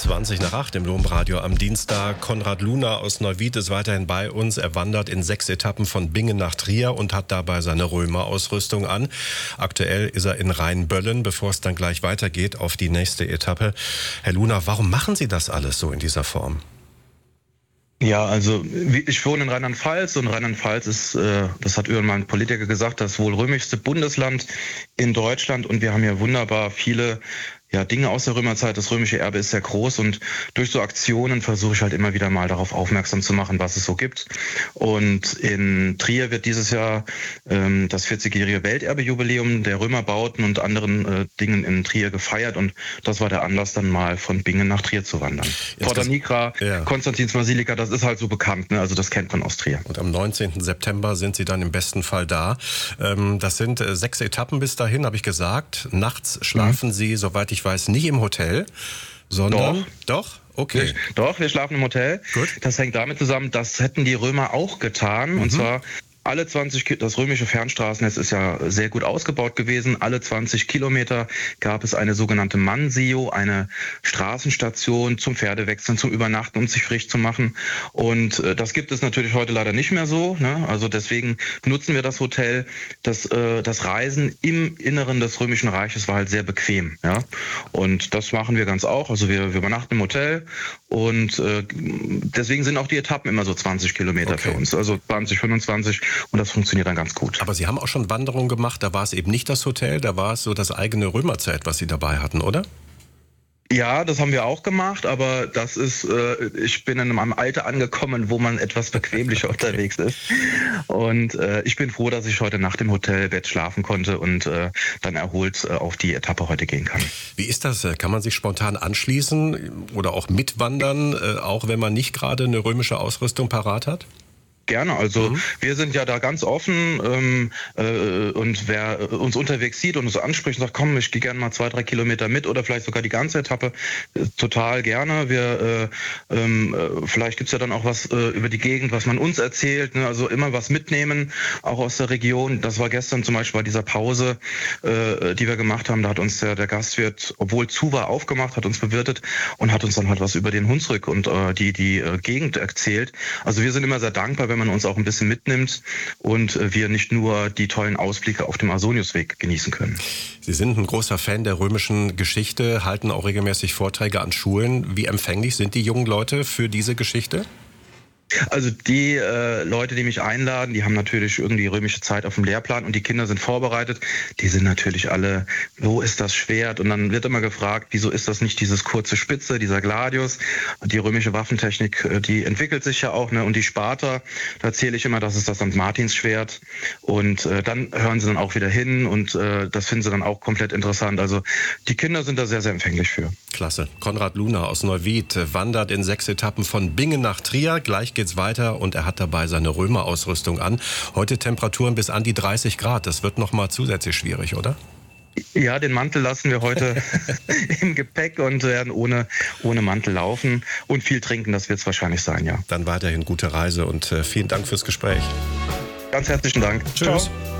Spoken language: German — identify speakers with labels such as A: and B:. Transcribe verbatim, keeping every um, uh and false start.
A: zwanzig nach acht im Domradio am Dienstag. Konrad Luhner aus Neuwied ist weiterhin bei uns. Er wandert in sechs Etappen von Bingen nach Trier und hat dabei seine Römer-Ausrüstung an. Aktuell ist er in Rheinböllen, bevor es dann gleich weitergeht auf die nächste Etappe. Herr Luhner, warum machen Sie das alles so in dieser Form?
B: Ja, also ich wohne in Rheinland-Pfalz und Rheinland-Pfalz ist, äh, das hat irgendwann ein Politiker gesagt, das wohl römischste Bundesland in Deutschland und wir haben hier wunderbar viele ja, Dinge aus der Römerzeit. Das römische Erbe ist sehr groß und durch so Aktionen versuche ich halt immer wieder mal darauf aufmerksam zu machen, was es so gibt. Und in Trier wird dieses Jahr ähm, das vierzigjährige Welterbe-Jubiläum der Römerbauten und anderen äh, Dingen in Trier gefeiert und das war der Anlass, dann mal von Bingen nach Trier zu wandern. Porta Nigra, ja. Konstantins Basilika, das ist halt so bekannt, ne? Also das kennt man aus Trier.
A: Und am neunzehnten September sind Sie dann im besten Fall da. Ähm, das sind äh, sechs Etappen bis dahin, habe ich gesagt. Nachts schlafen mhm. Sie, soweit ich weiß, nicht im Hotel, sondern...
B: Doch.
A: Doch? Okay.
B: Wir, doch, wir schlafen im Hotel.
A: Gut.
B: Das hängt damit zusammen, das hätten die Römer auch getan. Mhm. Und zwar alle zwanzig, das römische Fernstraßennetz ist ja sehr gut ausgebaut gewesen. Alle zwanzig Kilometer gab es eine sogenannte Mansio, eine Straßenstation zum Pferdewechseln, zum Übernachten, um sich frisch zu machen. Und äh, das gibt es natürlich heute leider nicht mehr so. Ne? Also deswegen nutzen wir das Hotel. Das, äh, das Reisen im Inneren des Römischen Reiches war halt sehr bequem. Ja? Und das machen wir ganz auch. Also wir, wir übernachten im Hotel und äh, deswegen sind auch die Etappen immer so zwanzig Kilometer okay. für uns. Also zwanzig, fünfundzwanzig. Und das funktioniert dann ganz gut.
A: Aber Sie haben auch schon Wanderungen gemacht, da war es eben nicht das Hotel, da war es so das eigene Römerzelt, was Sie dabei hatten, oder?
B: Ja, das haben wir auch gemacht, aber das ist, äh, ich bin in einem Alter angekommen, wo man etwas bequemlicher okay. unterwegs ist. Und äh, ich bin froh, dass ich heute Nacht im Hotelbett schlafen konnte und äh, dann erholt äh, auf die Etappe heute gehen kann.
A: Wie ist das? Kann man sich spontan anschließen oder auch mitwandern, äh, auch wenn man nicht gerade eine römische Ausrüstung parat hat?
B: Gerne, also
A: mhm.
B: wir sind ja da ganz offen ähm, äh, und wer uns unterwegs sieht und uns anspricht und sagt, komm, ich gehe gerne mal zwei, drei Kilometer mit oder vielleicht sogar die ganze Etappe, äh, total gerne. Wir äh, äh, vielleicht gibt's ja dann auch was äh, über die Gegend, was man uns erzählt, ne? Also immer was mitnehmen, auch aus der Region. Das war gestern zum Beispiel bei dieser Pause, äh, die wir gemacht haben, da hat uns der, der Gastwirt, obwohl zu war, aufgemacht, hat uns bewirtet und hat uns dann halt was über den Hunsrück und äh, die, die äh, Gegend erzählt. Also wir sind immer sehr dankbar, wenn man uns auch ein bisschen mitnimmt und wir nicht nur die tollen Ausblicke auf dem Ausoniusweg genießen können.
A: Sie sind ein großer Fan der römischen Geschichte, halten auch regelmäßig Vorträge an Schulen. Wie empfänglich sind die jungen Leute für diese Geschichte?
B: Also die äh, Leute, die mich einladen, die haben natürlich irgendwie römische Zeit auf dem Lehrplan und die Kinder sind vorbereitet. Die sind natürlich alle, wo ist das Schwert? Und dann wird immer gefragt, wieso ist das nicht dieses kurze Spitze, dieser Gladius? Die römische Waffentechnik, die entwickelt sich ja auch, ne? Und die Sparta, da erzähle ich immer, das ist das Sankt Martinsschwert. Und äh, dann hören sie dann auch wieder hin und äh, das finden sie dann auch komplett interessant. Also die Kinder sind da sehr, sehr empfänglich für.
A: Klasse. Konrad Luhner aus Neuwied wandert in sechs Etappen von Bingen nach Trier. Gleich geht's weiter und er hat dabei seine Römerausrüstung an. Heute Temperaturen bis an die dreißig Grad. Das wird noch mal zusätzlich schwierig, oder?
B: Ja, den Mantel lassen wir heute im Gepäck und werden ohne, ohne Mantel laufen. Und viel trinken, das wird es wahrscheinlich sein, ja.
A: Dann weiterhin gute Reise und äh, vielen Dank fürs Gespräch.
B: Ganz herzlichen Dank.
A: Tschüss.
B: Ciao.